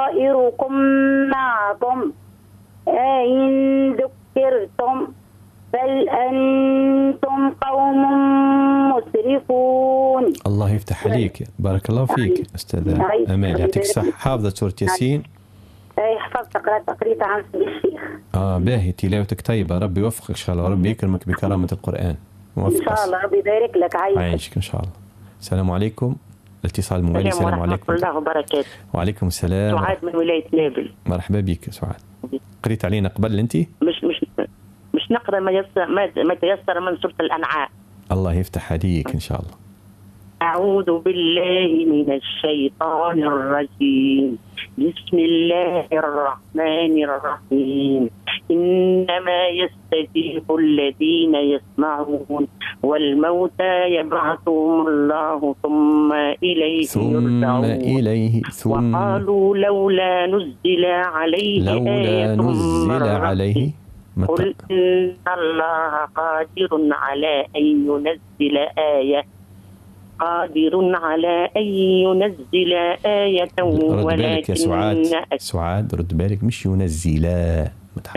طائركم معكم أئن ذكرتم بل أنتم قوم مسرفون. الله يفتح عليك، بارك الله فيك أستاذة أمال، يعطيك الصحة. حافظة سورة ياسين؟ أي حفظت، قريت عن الشيخ. باهي، تلاوتك طيبة، ربي يوفقك إن شاء الله، ربي يكرمك بكرامة القرآن. إن شاء الله، ربي يبارك لك. عايشك إن شاء الله. السلام عليكم. الاتصال الموالي. السلام عليكم ورحمة الله وبركاته. وعليكم السلام. سعاد من ولاية نابل. مرحبا بك سعاد. قريت علينا قبل أنت؟ مش نقرأ ما تيسر من سورة الأنعام. الله يفتح عليك إن شاء الله. أعوذ بالله من الشيطان الرجيم. بسم الله الرحمن الرحيم. إنما يستجيب الذين يسمعون والموتى يبعثهم الله ثم إليه يرجعون. وقالوا لولا نزل عليه آية قل إن الله قادر على أن ينزل آية رد بالك يا سعاد رد بالك، مش ينزلا،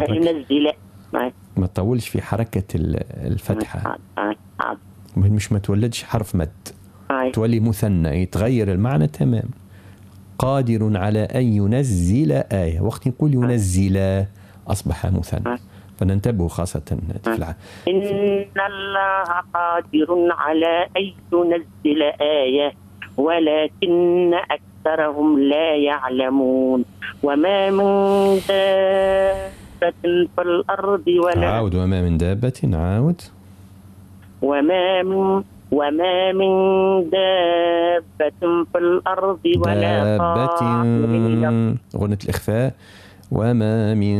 ما تطولش في حركة الفتحة، مش ما تولدش حرف مد، تولي مثنى، يتغير المعنى تمام. قادر على أن ينزل آية، وقت نقول ينزل أصبح مثنى، فننتبه خاصة تفلع. إن الله قادر على أن ينزل آية ولكن أكثرهم لا يعلمون. وما من دابة في الأرض عاود وما من دابة، عاود وما من دابة في الأرض ولا طائر، غنة الإخفاء، وما من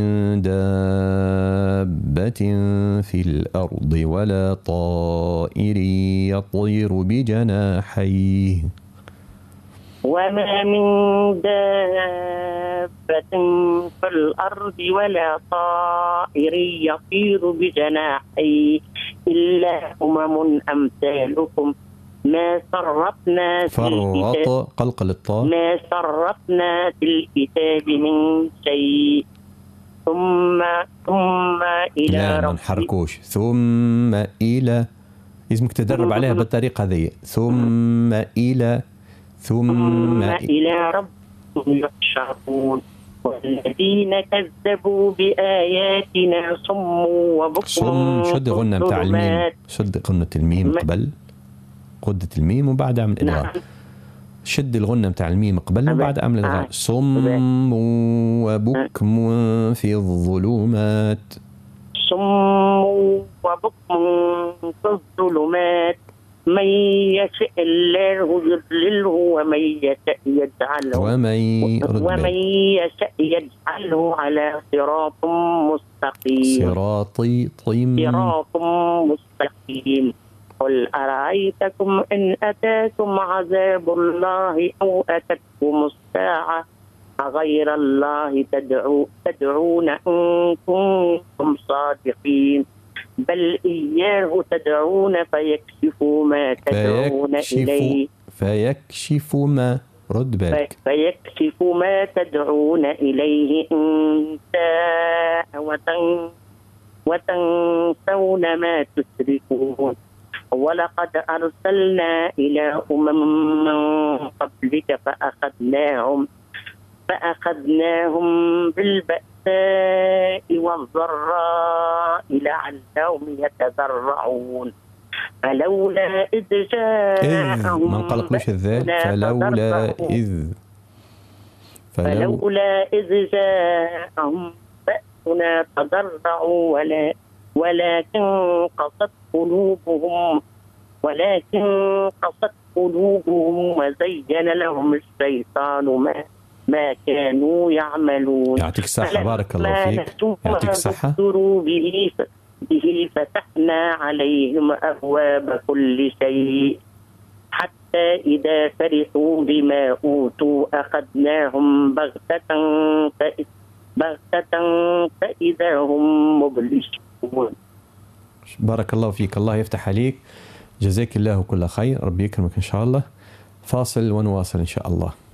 دابة في الأرض ولا طائر يطير بجناحيه. وما من دابة في الأرض ولا طائر يطير بجناحيه إلا أمم أمثالكم ما صرفنا قلقل الطاء ما صرفنا في الكتاب من شيء ثم إلى لا ما نحركوش، ثم إلى، لازمك تدرب عليها بالطريقة هذه، ثم إلى ربهم يحشرون. والذين كذبوا بآياتنا صم وبكم. شد غنة متاع الميم، شد غنة الميم قبل قدة الميم وبعد عمل الإدغام. شد الغنة متاع الميم قبل وبعد عمل الإدغام. صم وبكم في الظلمات. صم وبكم في الظلمات من يشاء الله يضلله ومن يشاء يجعله على صراط مستقيم. قل أرأيتكم إن أتاكم عذاب الله أو أتتكم الساعة أغير الله تدعون إن كنتم صادقين بل إياه تدعون فيكشف ما تدعون إليه. فيكشف ما، رد بالك، فيكشف ما تدعون إليه إن شاء وتنسون ما تشركون. ولقد أرسلنا إلى أمم من قبلك فأخذناهم بالبأساء والضراء لعلهم يتضرعون. فلولا إذ جاءهم ما نقلقلوش الذال، فلولا إذ جاءهم بأسنا تضرعوا ولكن قست قلوبهم وزين لهم الشيطان ما كانوا يعملون. يعطيك الصحة، بارك الله فيك، يعطيك الصحة. به فتحنا عليهم أبواب كل شيء حتى إذا فرحوا بما أوتوا أخذناهم بغتة فإذا هم مبلسون. بارك الله فيك، الله يفتح عليك، جزاك الله كل خير، ربي يكرمك إن شاء الله. فاصل ونواصل إن شاء الله.